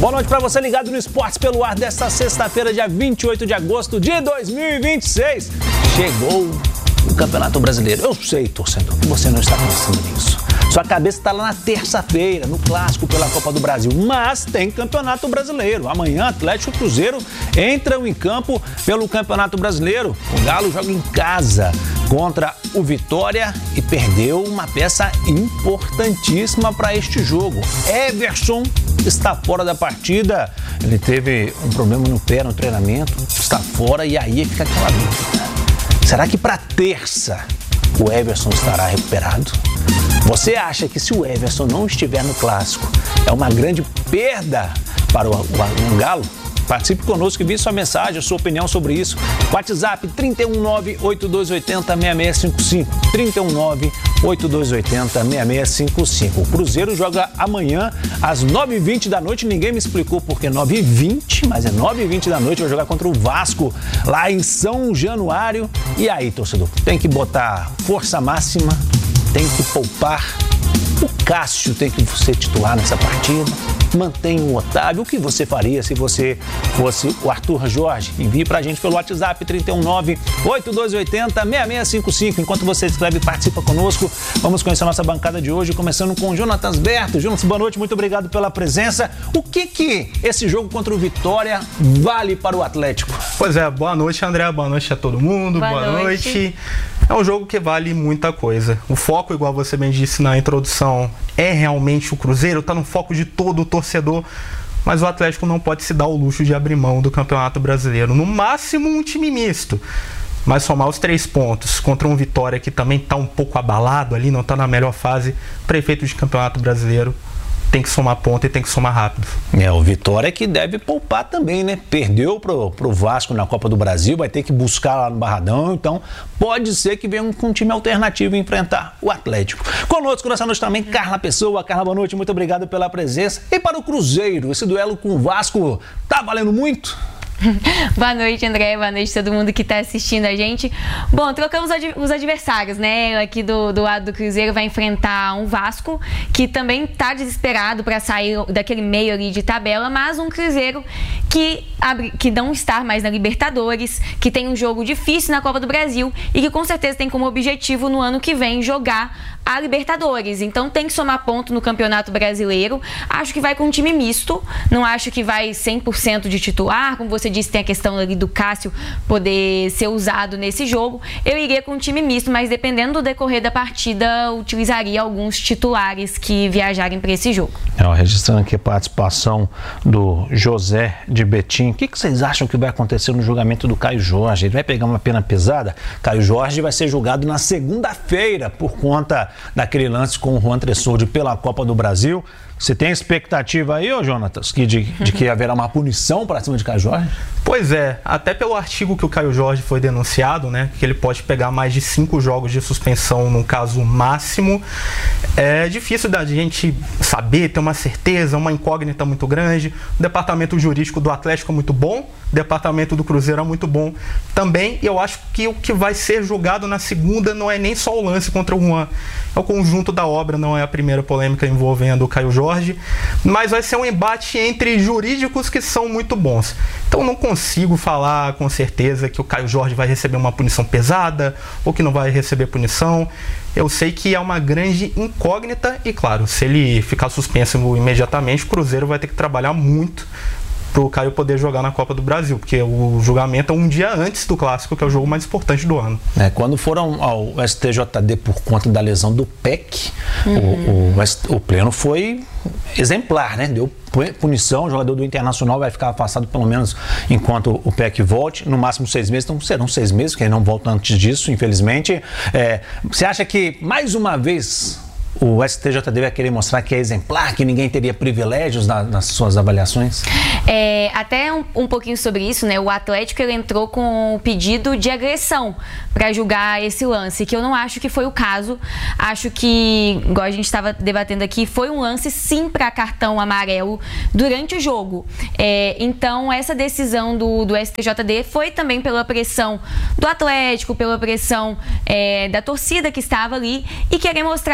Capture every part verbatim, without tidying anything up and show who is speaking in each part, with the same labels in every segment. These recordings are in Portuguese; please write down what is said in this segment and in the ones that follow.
Speaker 1: Boa noite para você ligado no Esportes pelo Ar desta sexta-feira, dia vinte e oito de agosto de dois mil e vinte e seis. Chegou o Campeonato Brasileiro. Eu sei, torcedor, que você não está pensando nisso. Sua cabeça está lá na terça-feira, no Clássico pela Copa do Brasil. Mas tem Campeonato Brasileiro. Amanhã, Atlético e Cruzeiro entram em campo pelo Campeonato Brasileiro. O Galo joga em casa contra o Vitória e perdeu uma peça importantíssima para este jogo. Everson está fora da partida. Ele teve um problema no pé no treinamento, está fora e aí fica aquela dúvida. Será que para terça o Everson estará recuperado? Você acha que se o Everson não estiver no Clássico, é uma grande perda para o, o, o Galo? Participe conosco e envie sua mensagem, a sua opinião sobre isso. WhatsApp trinta e um nove, oito dois oito zero, seis seis cinco cinco. trinta e um nove, oito dois oito zero, seis seis cinco cinco. O Cruzeiro joga amanhã às nove e vinte da noite. Ninguém me explicou por que nove e vinte, mas é nove e vinte da noite. Vai jogar contra o Vasco lá em São Januário. E aí, torcedor, tem que botar força máxima, tem que poupar. O Cássio tem que ser titular nessa partida. Mantém o Otávio. O que você faria se você fosse o Arthur Jorge? Envie pra gente pelo WhatsApp trinta e um nove, oito dois oito zero, seis seis cinco cinco. Enquanto você escreve e participa conosco, vamos conhecer a nossa bancada de hoje, começando com o Jonatas Berto. Jonas, boa noite, muito obrigado pela presença. O que que esse jogo contra o Vitória vale para o Atlético?
Speaker 2: Pois é, boa noite, André, boa noite a todo mundo, boa, boa noite. noite. É um jogo que vale muita coisa. O foco, igual você bem disse na introdução, é realmente o Cruzeiro, tá no foco de todo o torcedor, mas o Atlético não pode se dar o luxo de abrir mão do Campeonato Brasileiro. No máximo um time misto, mas somar os três pontos contra um Vitória que também tá um pouco abalado ali, não tá na melhor fase, prefeito de Campeonato Brasileiro, tem que somar ponto e tem que somar rápido.
Speaker 1: É, o Vitória que deve poupar também, né? Perdeu pro, pro Vasco na Copa do Brasil, vai ter que buscar lá no Barradão, então pode ser que venha um, um time alternativo enfrentar o Atlético. Conosco nessa noite também, Carla Pessoa. Carla, boa noite, muito obrigado pela presença. E para o Cruzeiro, esse duelo com o Vasco tá valendo muito?
Speaker 3: Boa noite, André, boa noite a todo mundo que está assistindo a gente. Bom, trocamos os adversários, né? Aqui do, do lado do Cruzeiro vai enfrentar um Vasco que também está desesperado para sair daquele meio ali de tabela, mas um Cruzeiro que, abre, que não está mais na Libertadores, que tem um jogo difícil na Copa do Brasil e que com certeza tem como objetivo no ano que vem jogar a Libertadores. Então tem que somar ponto no Campeonato Brasileiro. Acho que vai com um time misto, não acho que vai cem por cento de titular, como você disse, tem a questão ali do Cássio poder ser usado nesse jogo. Eu iria com um time misto, mas dependendo do decorrer da partida, utilizaria alguns titulares que viajarem para esse jogo.
Speaker 1: É, ó, registrando aqui a participação do José de Betim. O que, que vocês acham que vai acontecer no julgamento do Caio Jorge? Ele vai pegar uma pena pesada? Caio Jorge vai ser julgado na segunda-feira por conta daquele lance com o Juan Tressoldi pela Copa do Brasil. Você tem expectativa aí, ô Jonatas, que de, de que haverá uma punição para cima de Caio Jorge?
Speaker 2: Pois é, até pelo artigo que o Caio Jorge foi denunciado, né, que ele pode pegar mais de cinco jogos de suspensão no caso máximo. É difícil da gente saber, ter uma certeza, uma incógnita muito grande. O departamento jurídico do Atlético é muito bom, o departamento do Cruzeiro é muito bom também. E eu acho que o que vai ser julgado na segunda não é nem só o lance contra o Juan, é o conjunto da obra, não é a primeira polêmica envolvendo o Caio Jorge, mas vai ser um embate entre jurídicos que são muito bons. Então não consigo falar com certeza que o Caio Jorge vai receber uma punição pesada ou que não vai receber punição. Eu sei que é uma grande incógnita e, claro, se ele ficar suspenso imediatamente, o Cruzeiro vai ter que trabalhar muito para o Caio poder jogar na Copa do Brasil, porque o julgamento é um dia antes do Clássico, que é o jogo mais importante do ano.
Speaker 1: É, quando foram ao S T J D por conta da lesão do P E C, uhum. o, o, o pleno foi exemplar, né? Deu punição, o jogador do Internacional vai ficar afastado pelo menos enquanto o P E C volte, no máximo seis meses, então serão seis meses, que ele não volta antes disso, infelizmente. É, você acha que, mais uma vez, o S T J D vai querer mostrar que é exemplar, que ninguém teria privilégios na, nas suas avaliações?
Speaker 3: É, até um, um pouquinho sobre isso, né? O Atlético ele entrou com o pedido de agressão para julgar esse lance, que eu não acho que foi o caso. Acho que, igual a gente estava debatendo aqui, foi um lance sim para cartão amarelo durante o jogo. É, então, essa decisão do, do S T J D foi também pela pressão do Atlético, pela pressão é, da torcida que estava ali e querer mostrar essa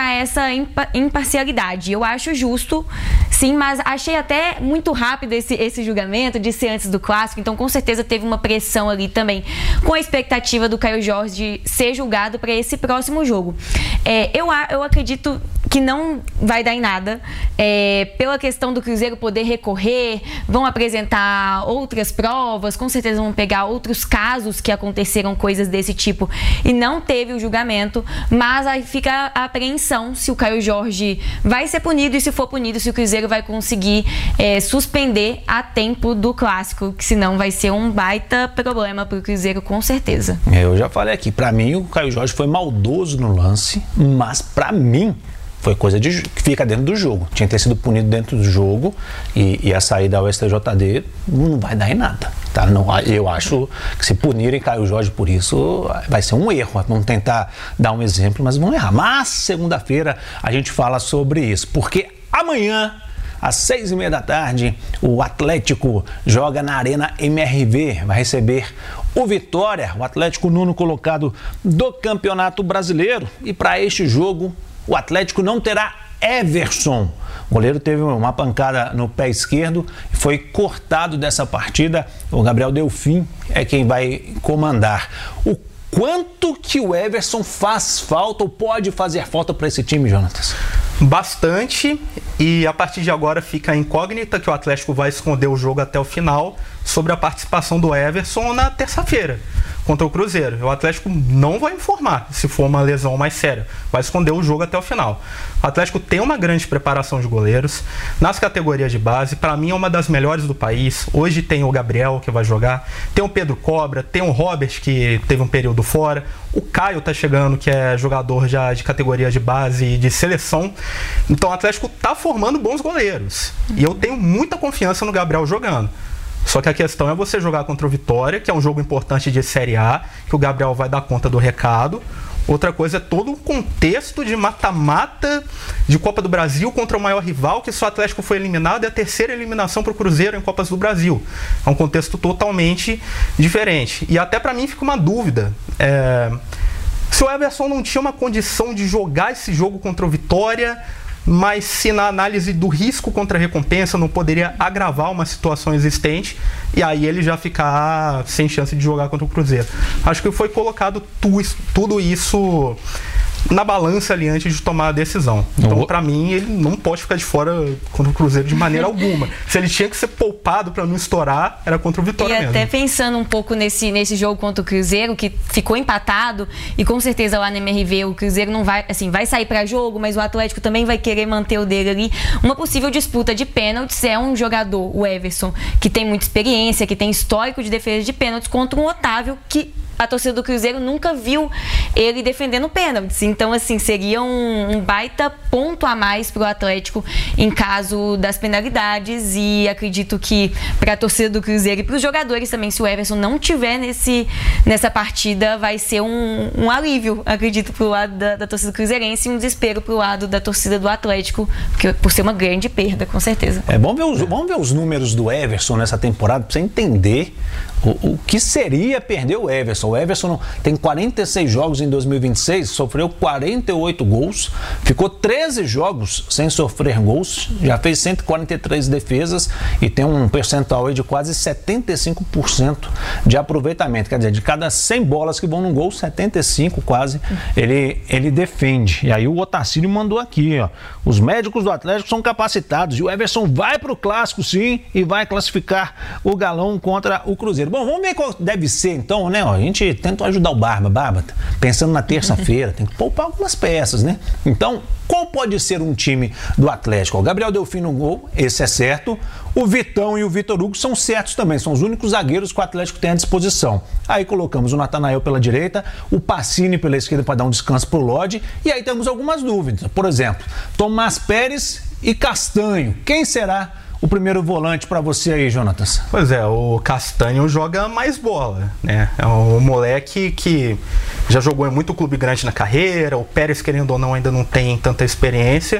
Speaker 3: impa- imparcialidade. Eu acho justo, sim, mas achei até muito rápido esse, esse julgamento de ser antes do clássico, então com certeza teve uma pressão ali também, com a expectativa do Caio Jorge de ser julgado para esse próximo jogo. É, eu, eu acredito que não vai dar em nada, é, pela questão do Cruzeiro poder recorrer, vão apresentar outras provas, com certeza vão pegar outros casos que aconteceram coisas desse tipo e não teve o julgamento, mas aí fica a apreensão se o Caio Jorge vai ser punido e, se for punido, se o Cruzeiro vai conseguir é, suspender a tempo do clássico, que senão vai ser um baita problema para o Cruzeiro, com certeza.
Speaker 1: Eu já falei aqui, para mim o Caio Jorge foi maldoso no lance, mas para mim foi coisa de, que fica dentro do jogo. Tinha que ter sido punido dentro do jogo e, e a saída ao S T J D não vai dar em nada. Tá? Não, eu acho que se punirem Caio Jorge por isso, vai ser um erro. Vamos tentar dar um exemplo, mas vão errar. Mas segunda-feira a gente fala sobre isso, porque amanhã, às seis e meia da tarde, o Atlético joga na Arena M R V, vai receber o Vitória, o Atlético nono colocado do Campeonato Brasileiro. E para este jogo, o Atlético não terá Everson. O goleiro teve uma pancada no pé esquerdo e foi cortado dessa partida. O Gabriel Delfim é quem vai comandar. O quanto que o Everson faz falta ou pode fazer falta para esse time, Jonatas?
Speaker 2: Bastante, e a partir de agora fica a incógnita que o Atlético vai esconder o jogo até o final sobre a participação do Everson na terça-feira contra o Cruzeiro. O Atlético não vai informar se for uma lesão mais séria, vai esconder o jogo até o final. O Atlético tem uma grande preparação de goleiros nas categorias de base, para mim é uma das melhores do país. Hoje tem o Gabriel que vai jogar, tem o Pedro Cobra, tem o Robert que teve um período fora, o Caio tá chegando, que é jogador já de categoria de base e de seleção. Então o Atlético tá formando bons goleiros e eu tenho muita confiança no Gabriel jogando. Só que a questão é você jogar contra o Vitória, que é um jogo importante de Série A, que o Gabriel vai dar conta do recado. Outra coisa é todo o contexto de mata-mata de Copa do Brasil contra o maior rival, que só o Atlético foi eliminado, é a terceira eliminação para o Cruzeiro em Copas do Brasil. É um contexto totalmente diferente. E até para mim fica uma dúvida. É... Se o Everson não tinha uma condição de jogar esse jogo contra o Vitória, mas se na análise do risco contra a recompensa não poderia agravar uma situação existente e aí ele já ficar sem chance de jogar contra o Cruzeiro. Acho que foi colocado tu, tudo isso na balança ali antes de tomar a decisão. Então, para mim, ele não pode ficar de fora contra o Cruzeiro de maneira alguma. Se ele tinha que ser poupado para não estourar, era contra o Vitória mesmo.
Speaker 3: E até pensando um pouco nesse, nesse jogo contra o Cruzeiro, que ficou empatado, e com certeza lá no M R V o Cruzeiro não vai, assim, vai sair para jogo, mas o Atlético também vai querer manter o dele ali. Uma possível disputa de pênaltis é um jogador, o Everson, que tem muita experiência, que tem histórico de defesa de pênaltis, contra um Otávio que a torcida do Cruzeiro nunca viu ele defendendo pênaltis. Então, assim, seria um, um baita ponto a mais para o Atlético em caso das penalidades. E acredito que para a torcida do Cruzeiro e para os jogadores também, se o Everson não tiver nesse, nessa partida, vai ser um, um alívio, acredito, para o lado da, da torcida cruzeirense e um desespero para o lado da torcida do Atlético, porque, por ser uma grande perda, com certeza.
Speaker 1: É, vamos ver os, vamos ver os números do Everson nessa temporada para você entender o, o que seria perder o Everson. O Everson tem quarenta e seis jogos em dois mil e vinte e seis, sofreu quarenta e oito gols, ficou treze jogos sem sofrer gols, já fez cento e quarenta e três defesas e tem um percentual aí de quase setenta e cinco por cento de aproveitamento. Quer dizer, de cada cem bolas que vão no gol, setenta e cinco quase ele, ele defende. E aí o Otacílio mandou aqui, ó, os médicos do Atlético são capacitados e o Everson vai para o clássico sim e vai classificar o Galão contra o Cruzeiro. Bom, vamos ver qual deve ser então, né? Ó, a gente tenta ajudar o Barba, Barba, pensando na terça-feira, tem que poupar algumas peças, né? Então, qual pode ser um time do Atlético? O Gabriel Delfim no gol, esse é certo. O Vitão e o Vitor Hugo são certos também, são os únicos zagueiros que o Atlético tem à disposição. Aí colocamos o Natanael pela direita, o Pacini pela esquerda para dar um descanso pro Lodi, e aí temos algumas dúvidas. Por exemplo, Tomás Pérez e Castanho. Quem será o primeiro volante para você aí, Jonatas?
Speaker 2: Pois é, o Castanho joga mais bola, né? É um moleque que já jogou em muito clube grande na carreira. O Pérez, querendo ou não, ainda não tem tanta experiência,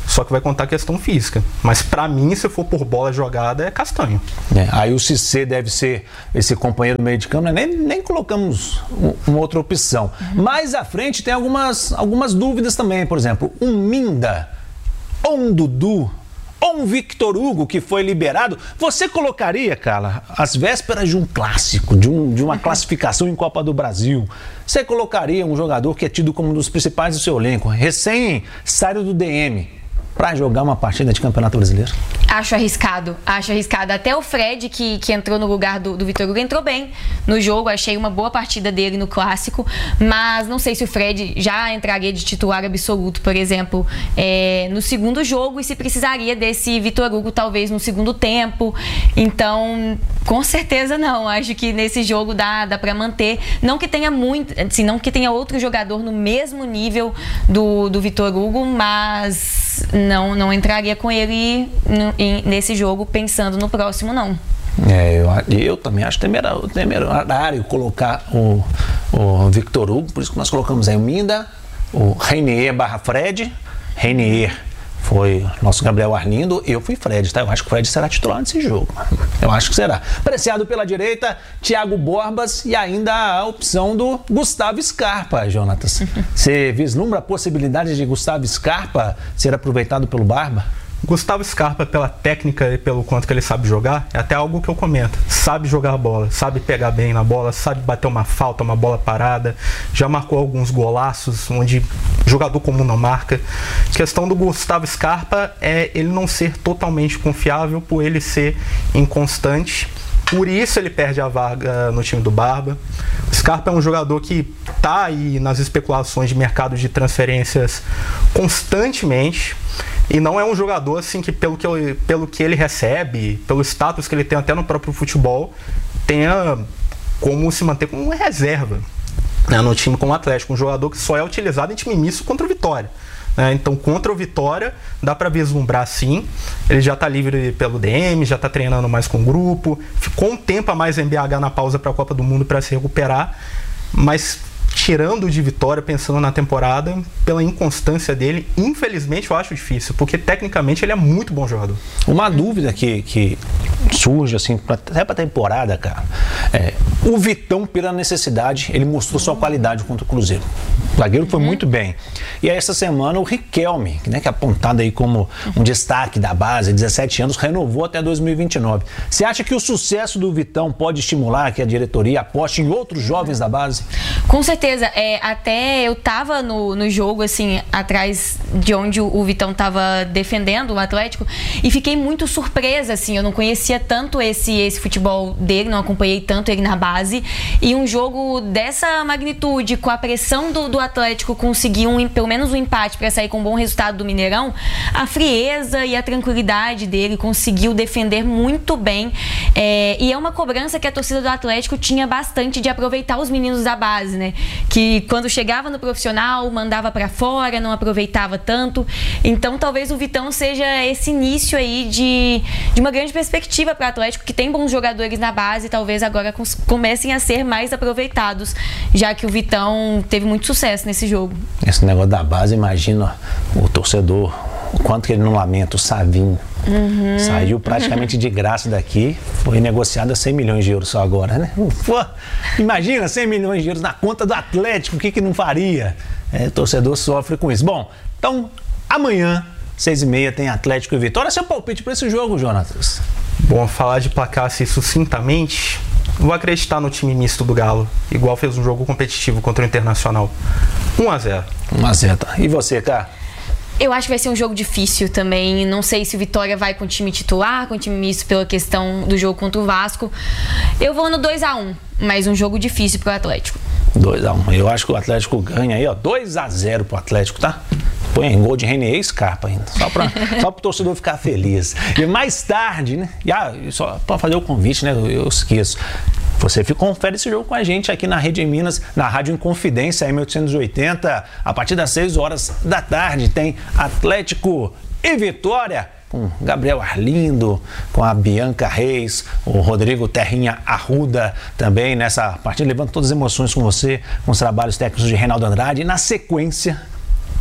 Speaker 2: só que vai contar a questão física. Mas para mim, se for por bola jogada, é Castanho.
Speaker 1: É, aí o Cissé deve ser esse companheiro do meio de campo, né? nem, nem colocamos uma outra opção. Uhum. Mais à frente tem algumas, algumas dúvidas também, por exemplo, um Minda ou um Dudu ou um Victor Hugo que foi liberado, você colocaria, Carla, às vésperas de um clássico, de, um, de uma classificação em Copa do Brasil, você colocaria um jogador que é tido como um dos principais do seu elenco, recém saído do D M, para jogar uma partida de Campeonato Brasileiro?
Speaker 3: Acho arriscado, acho arriscado. Até o Fred, que, que entrou no lugar do, do Victor Hugo, entrou bem no jogo. Achei uma boa partida dele no Clássico, mas não sei se o Fred já entraria de titular absoluto, por exemplo, é, no segundo jogo, e se precisaria desse Victor Hugo, talvez, no segundo tempo. Então, com certeza não. Acho que nesse jogo dá, dá para manter. Não que tenha muito, assim, não que tenha outro jogador no mesmo nível do, do Victor Hugo, mas não, não entraria com ele no, em, nesse jogo pensando no próximo, não.
Speaker 1: É, eu, eu também acho temerário, temerário colocar o, o Victor Hugo, por isso que nós colocamos aí o Minda, o Reinier barra Fred. Reinier foi nosso Gabriel Arlindo, eu fui Fred, tá? Eu acho que o Fred será titular nesse jogo. Eu acho que será. Preciado pela direita, Thiago Borbas e ainda a opção do Gustavo Scarpa, Jonatas. Você vislumbra a possibilidade de Gustavo Scarpa ser aproveitado pelo Barba?
Speaker 2: Gustavo Scarpa, pela técnica e pelo quanto que ele sabe jogar, é até algo que eu comento. Sabe jogar a bola, sabe pegar bem na bola, sabe bater uma falta, uma bola parada. Já marcou alguns golaços onde jogador comum não marca. A questão do Gustavo Scarpa é ele não ser totalmente confiável, por ele ser inconstante. Por isso ele perde a vaga no time do Barba. O Scarpa é um jogador que está aí nas especulações de mercado de transferências constantemente. E não é um jogador assim que pelo que, eu, pelo que ele recebe, pelo status que ele tem até no próprio futebol, tenha como se manter como uma reserva, né, no time como Atlético. Um jogador que só é utilizado em time misto contra o Vitória. Né? Então, contra o Vitória, dá para vislumbrar sim. Ele já está livre pelo D M, já está treinando mais com o grupo, ficou um tempo a mais em B H na pausa para a Copa do Mundo para se recuperar, mas tirando de Vitória, pensando na temporada, pela inconstância dele, infelizmente eu acho difícil, porque tecnicamente ele é muito bom jogador.
Speaker 1: Uma dúvida que, que surge assim, pra, até pra temporada, cara, é, o Vitão, pela necessidade, ele mostrou sua qualidade contra o Cruzeiro. O zagueiro foi uhum. muito bem. E aí, essa semana, o Riquelme, né, que é apontado aí como um destaque da base, dezessete anos, renovou até dois mil e vinte e nove. Você acha que o sucesso do Vitão pode estimular que a diretoria aposte em outros jovens da base?
Speaker 3: Com certeza. É, até eu tava no, no jogo, assim, atrás de onde o, o Vitão tava defendendo o Atlético, e fiquei muito surpresa, assim, eu não conhecia tanto esse, esse futebol dele, não acompanhei tanto ele na base, e um jogo dessa magnitude, com a pressão do, do Atlético, conseguir um, pelo menos um empate para sair com um bom resultado do Mineirão, a frieza e a tranquilidade dele, conseguiu defender muito bem, é, e é uma cobrança que a torcida do Atlético tinha bastante de aproveitar os meninos da base, né, que quando chegava no profissional, mandava para fora, não aproveitava tanto. Então, talvez o Vitão seja esse início aí de, de uma grande perspectiva para o Atlético, que tem bons jogadores na base, e talvez agora comecem a ser mais aproveitados, já que o Vitão teve muito sucesso nesse jogo.
Speaker 1: Esse negócio da base, imagina o torcedor, o quanto que ele não lamenta, o Savinho. Uhum. Saiu praticamente de graça daqui, foi negociado a cem milhões de euros só agora, né? Pô, imagina cem milhões de euros na conta do Atlético, o que que não faria? É, o torcedor sofre com isso. Bom, então amanhã, seis e meia, tem Atlético e Vitória. Seu palpite para esse jogo, Jonatas?
Speaker 2: Bom, falar de placar assim sucintamente, vou acreditar no time misto do Galo, igual fez um jogo competitivo contra o Internacional. um a zero.
Speaker 1: um a zero, tá. E você, cara?
Speaker 3: Eu acho que vai ser um jogo difícil também. Não sei se o Vitória vai com o time titular, com o time misto, pela questão do jogo contra o Vasco. Eu vou no dois a um, mas um jogo difícil pro Atlético.
Speaker 1: dois a um. Eu acho que o Atlético ganha aí, ó, dois a zero pro Atlético, tá? Põe em gol de Reinier e Scarpa ainda, só para só pro torcedor ficar feliz. E mais tarde, né? E, ah, só para fazer o convite, né? Eu, eu esqueço. Você confere esse jogo com a gente aqui na Rede Minas, na Rádio Inconfidência M oitocentos e oitenta, a partir das seis horas da tarde. Tem Atlético e Vitória, com Gabriel Arlindo, com a Bianca Reis, o Rodrigo Terrinha Arruda também nessa partida, levando todas as emoções com você, com os trabalhos técnicos de Reinaldo Andrade. E na sequência,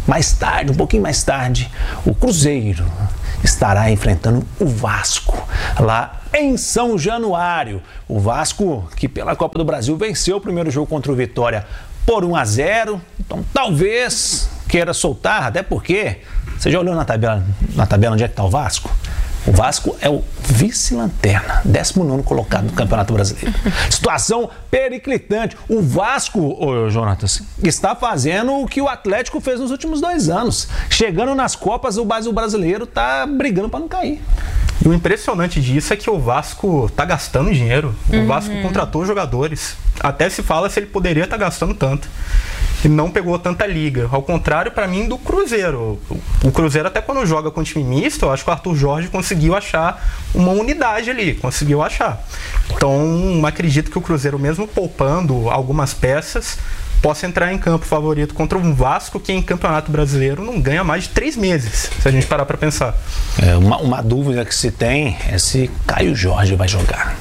Speaker 1: mais tarde, um pouquinho mais tarde, o Cruzeiro estará enfrentando o Vasco, lá em São Januário. O Vasco, que pela Copa do Brasil venceu o primeiro jogo contra o Vitória por um a zero, então talvez queira soltar, até porque, você já olhou na tabela, na tabela onde é que está o Vasco? O Vasco é o vice-lanterna, décimo nono colocado no Campeonato Brasileiro. Situação periclitante. O Vasco, ô, Jonatas, está fazendo o que o Atlético fez nos últimos dois anos. Chegando nas Copas, o brasileiro está brigando para não cair.
Speaker 2: E o impressionante disso é que o Vasco está gastando dinheiro. O uhum. Vasco contratou jogadores. Até se fala se ele poderia estar tá gastando tanto. E não pegou tanta liga. Ao contrário, para mim, do Cruzeiro. O Cruzeiro, até quando joga com time misto, eu acho que o Arthur Jorge conseguiu achar uma unidade ali. Conseguiu achar. Então, acredito que o Cruzeiro, mesmo poupando algumas peças, possa entrar em campo favorito contra um Vasco que em Campeonato Brasileiro não ganha mais de três meses, se a gente parar para pensar.
Speaker 1: É, uma, uma dúvida que se tem é se Caio Jorge vai jogar.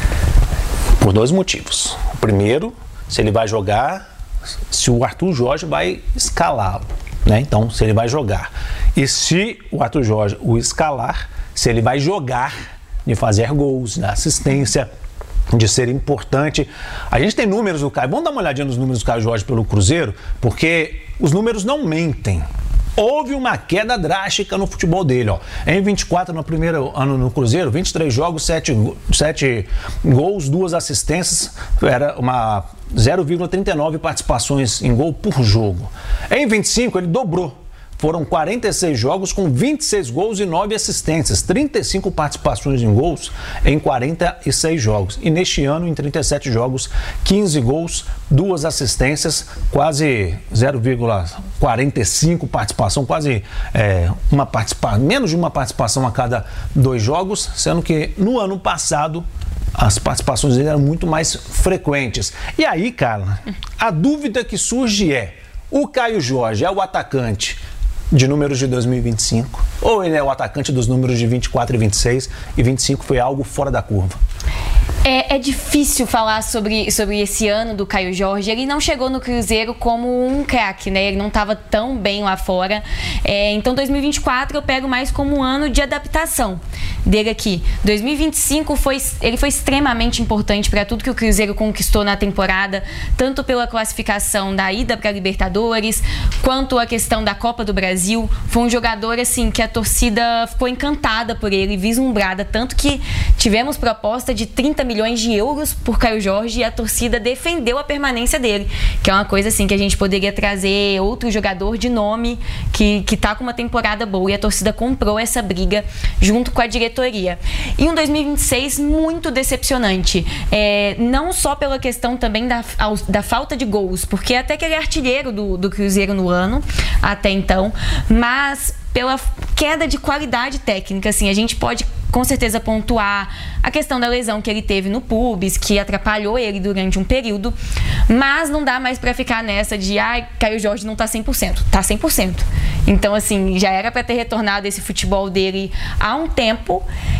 Speaker 1: Por dois motivos. O primeiro, se ele vai jogar, se o Arthur Jorge vai escalá-lo, né? Então, se ele vai jogar. E se o Arthur Jorge o escalar, se ele vai jogar de fazer gols, da assistência, de ser importante. A gente tem números do Caio. Vamos dar uma olhadinha nos números do Caio Jorge pelo Cruzeiro, porque os números não mentem. Houve uma queda drástica no futebol dele, ó. Em vinte e quatro, no primeiro ano no Cruzeiro, vinte e três jogos, sete, sete gols, duas assistências, era uma zero vírgula trinta e nove participações em gol por jogo. Em vinte e cinco, ele dobrou. Foram quarenta e seis jogos com vinte e seis gols e nove assistências, trinta e cinco participações em gols em quarenta e seis jogos. E neste ano, em trinta e sete jogos, quinze gols, duas assistências, quase zero vírgula quarenta e cinco participação, quase é, uma participação, menos de uma participação a cada dois jogos, sendo que no ano passado as participações dele eram muito mais frequentes. E aí, cara, a dúvida que surge é: o Caio Jorge é o atacante de números de dois mil e vinte e cinco, ou ele é o atacante dos números de vinte e quatro e vinte e seis, e vinte e cinco foi algo fora da curva?
Speaker 3: É, é difícil falar sobre, sobre esse ano do Caio Jorge. Ele não chegou no Cruzeiro como um craque, né? Ele não estava tão bem lá fora. É, então, dois mil e vinte e quatro eu pego mais como um ano de adaptação dele aqui. dois mil e vinte e cinco foi, ele foi extremamente importante para tudo que o Cruzeiro conquistou na temporada, tanto pela classificação da ida para a Libertadores, quanto a questão da Copa do Brasil. Foi um jogador, assim, que a torcida ficou encantada por ele, vislumbrada, tanto que tivemos proposta de trinta milhões de euros por Caio Jorge e a torcida defendeu a permanência dele, que é uma coisa assim que a gente poderia trazer outro jogador de nome que, que tá com uma temporada boa, e a torcida comprou essa briga junto com a diretoria. E um dois mil e vinte e seis muito decepcionante, é, não só pela questão também da, da falta de gols, porque até que ele é artilheiro do, do Cruzeiro no ano, até então, mas pela queda de qualidade técnica. Assim, a gente pode com certeza pontuar a questão da lesão que ele teve no pubis, que atrapalhou ele durante um período, mas não dá mais para ficar nessa de ai, Caio Jorge não tá cem por cento, tá cem por cento. Então, assim, já era para ter retornado esse futebol dele há um tempo,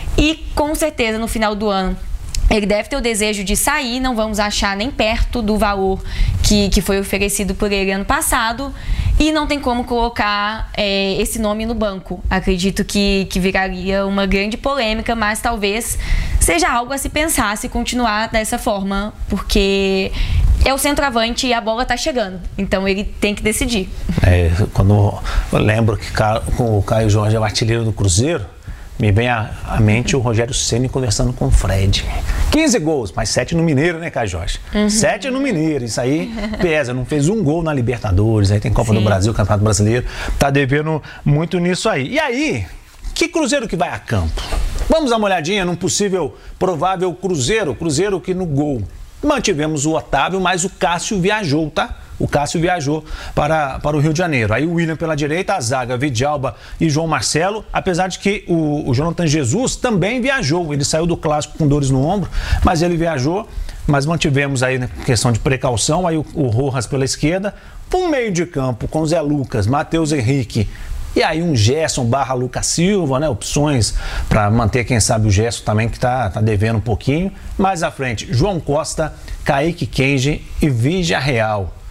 Speaker 3: e com certeza no final do ano ele deve ter o desejo de sair, não vamos achar nem perto do valor que, que foi oferecido por ele ano passado, e não tem como colocar é, esse nome no banco. Acredito que, que viraria uma grande polêmica, mas talvez seja algo a se pensar se continuar dessa forma, porque é o centroavante e a bola tá chegando, então ele tem que decidir.
Speaker 1: É, quando eu lembro que o Caio Jorge é o artilheiro do Cruzeiro, me vem à, à mente o Rogério Ceni conversando com o Fred. quinze gols, mas sete no Mineiro, né, Caio Jorge? Uhum. sete no Mineiro, isso aí pesa. Não fez um gol na Libertadores, aí tem Copa Sim. do Brasil, Campeonato Brasileiro. Tá devendo muito nisso aí. E aí, que Cruzeiro que vai a campo? Vamos dar uma olhadinha num possível, provável Cruzeiro. Cruzeiro que no gol mantivemos o Otávio, mas o Cássio viajou, tá? O Cássio viajou para, para o Rio de Janeiro. Aí o William pela direita, a zaga, Vidalba e João Marcelo, apesar de que o, o Jonathan Jesus também viajou. Ele saiu do Clássico com dores no ombro, mas ele viajou. Mas mantivemos aí, né, questão de precaução, aí o, o Rojas pela esquerda, um meio de campo com Zé Lucas, Matheus Henrique, e aí um Gerson barra Lucas Silva, né? Opções para manter, quem sabe, o Gerson também, que tá, tá devendo um pouquinho. Mais à frente, João Costa, Kaique Kenji e Vigia Real.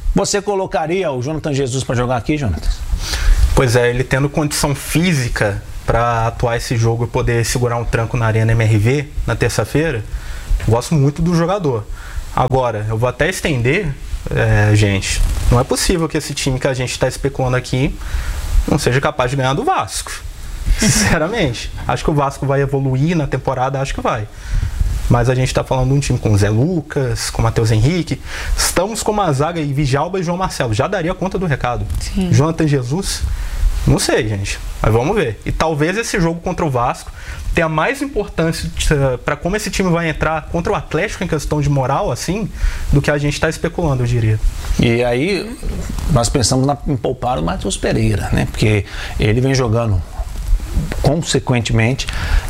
Speaker 1: Você colocaria o Jonathan Jesus para jogar aqui, Jonathan?
Speaker 2: Pois é, ele tendo condição física para atuar esse jogo e poder segurar um tranco na Arena M R V na terça-feira, gosto muito do jogador. Agora, eu vou até estender, é, gente, não é possível que esse time que a gente está especulando aqui não seja capaz de ganhar do Vasco. Sinceramente. Acho que o Vasco vai evoluir na temporada, acho que vai. Mas a gente está falando de um time com Zé Lucas, com Matheus Henrique. Estamos com uma zaga aí, Vijalba e João Marcelo. Já daria conta do recado. Sim. Jonathan Jesus, não sei, gente. Mas vamos ver. E talvez esse jogo contra o Vasco tenha mais importância para como esse time vai entrar contra o Atlético em questão de moral, assim, do que a gente está especulando, eu diria.
Speaker 1: E aí, nós pensamos na, em poupar o Matheus Pereira, né? Porque ele vem jogando consequentemente,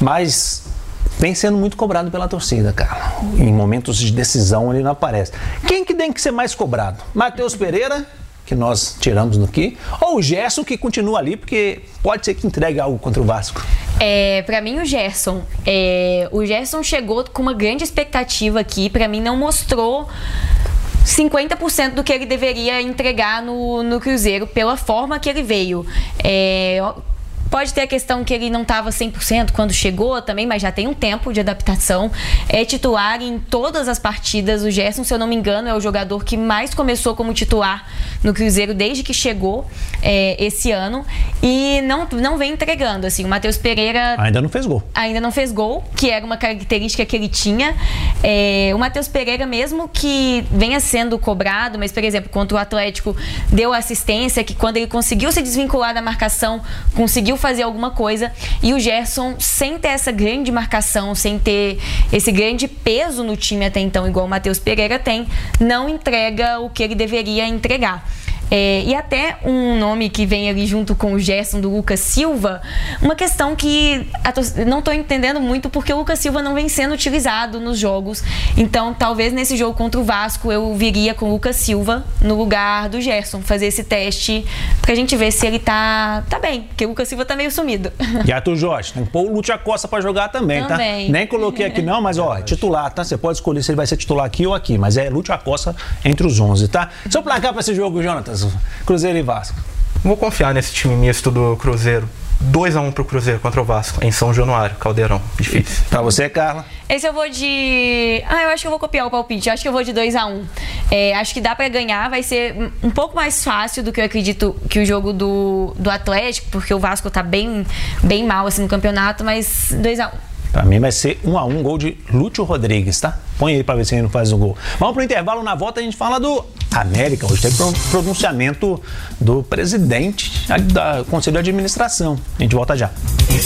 Speaker 1: mas vem sendo muito cobrado pela torcida, cara. Em momentos de decisão ele não aparece. Quem que tem que ser mais cobrado? Matheus Pereira, que nós tiramos do aqui, ou o Gerson, que continua ali, porque pode ser que entregue algo contra o Vasco?
Speaker 3: É, pra mim, o Gerson. É, o Gerson chegou com uma grande expectativa aqui. Pra mim, não mostrou cinquenta por cento do que ele deveria entregar no, no Cruzeiro, pela forma que ele veio. É... Pode ter a questão que ele não estava cem por cento quando chegou também, mas já tem um tempo de adaptação. É titular em todas as partidas. O Gerson, se eu não me engano, é o jogador que mais começou como titular no Cruzeiro desde que chegou é, esse ano. E não, não vem entregando. Assim, o Matheus Pereira...
Speaker 1: Ainda não fez gol.
Speaker 3: Ainda não fez gol, que era uma característica que ele tinha. É, o Matheus Pereira, mesmo que venha sendo cobrado, mas, por exemplo, contra o Atlético, deu assistência, que quando ele conseguiu se desvincular da marcação, conseguiu fazer alguma coisa, e o Gerson, sem ter essa grande marcação, sem ter esse grande peso no time até então, igual o Matheus Pereira tem, não entrega o que ele deveria entregar. É, e até um nome que vem ali junto com o Gerson, do Lucas Silva, uma questão que a, não estou entendendo muito, porque o Lucas Silva não vem sendo utilizado nos jogos. Então, talvez nesse jogo contra o Vasco eu viria com o Lucas Silva no lugar do Gerson, fazer esse teste pra gente ver se ele tá, tá bem, porque o Lucas Silva tá meio sumido.
Speaker 1: E Arthur Jorge, tem que pôr o Lúcio Acosta pra jogar também, também, tá? Nem coloquei aqui não, mas ó, é titular, tá? Você pode escolher se ele vai ser titular aqui ou aqui, mas é Lúcio Acosta entre os onze, tá? Seu placar pra esse jogo, Jonathan? Cruzeiro e Vasco.
Speaker 2: Vou confiar nesse time misto do Cruzeiro. dois a um pro Cruzeiro contra o Vasco, em São Januário, Caldeirão. Difícil.
Speaker 1: Pra você, Carla?
Speaker 3: Esse eu vou de... Ah, eu acho que eu vou copiar o palpite. Eu acho que eu vou de dois a um. É, acho que dá pra ganhar. Vai ser um pouco mais fácil do que eu acredito que o jogo do, do Atlético, porque o Vasco tá bem, bem mal assim, no campeonato, mas dois a um.
Speaker 1: Pra mim vai ser um a um, gol de Lúcio Rodrigues, tá? Põe aí pra ver se ele não faz o gol. Vamos pro intervalo, na volta a gente fala do América. Hoje tem pronunciamento do presidente do Conselho de Administração. A gente volta já.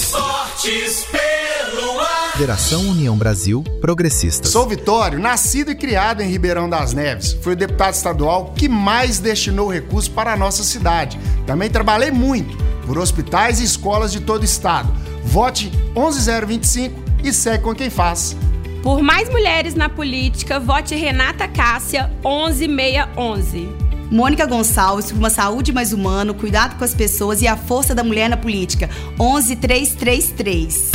Speaker 4: Esportes pelo ar.
Speaker 5: Federação União Brasil Progressistas.
Speaker 6: Sou Vitório, nascido e criado em Ribeirão das Neves. Fui o deputado estadual que mais destinou recursos para a nossa cidade. Também trabalhei muito por hospitais e escolas de todo o estado. Vote onze zero vinte e cinco e segue com quem faz.
Speaker 7: Por mais mulheres na política, vote Renata Cássia onze seiscentos e onze.
Speaker 8: Mônica Gonçalves, por uma saúde mais humana, cuidado com as pessoas e a força da mulher na política. onze trezentos e trinta e três.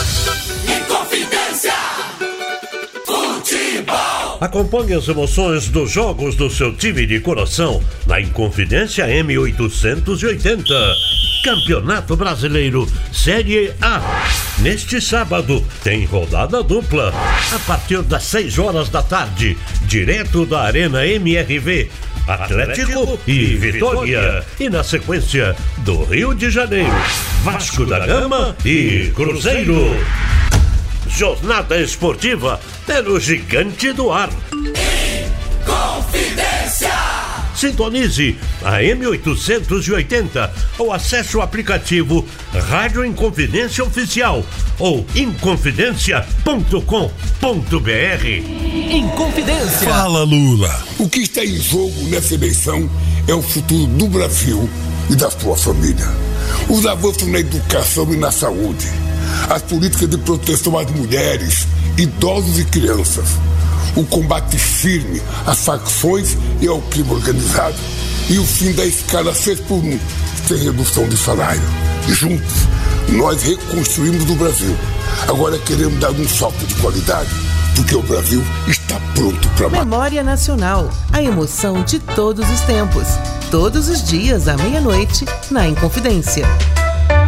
Speaker 4: Inconfidência. Futebol.
Speaker 9: Acompanhe as emoções dos jogos do seu time de coração na Inconfidência M oitocentos e oitenta. Campeonato Brasileiro Série A. Neste sábado tem rodada dupla a partir das seis horas da tarde, direto da Arena M R V. Atlético e Vitória. E na sequência do Rio de Janeiro, Vasco da Gama e Cruzeiro. Jornada esportiva pelo Gigante do Ar.
Speaker 4: Inconfidência.
Speaker 9: Sintonize a M oitocentos e oitenta ou acesse o aplicativo Rádio Inconfidência Oficial ou inconfidência ponto com ponto b r.
Speaker 10: Inconfidência.
Speaker 11: Fala, Lula. O que está em jogo nessa eleição é o futuro do Brasil e da sua família. Os avanços na educação e na saúde, as políticas de proteção às mulheres, idosos e crianças, o combate firme às facções e ao crime organizado e o fim da escala seis por um, sem redução de salário. Juntos, nós reconstruímos o Brasil. Agora queremos dar um salto de qualidade porque o Brasil está pronto para matar.
Speaker 12: Memória Nacional, a emoção de todos os tempos. Todos os dias à meia-noite, na Inconfidência.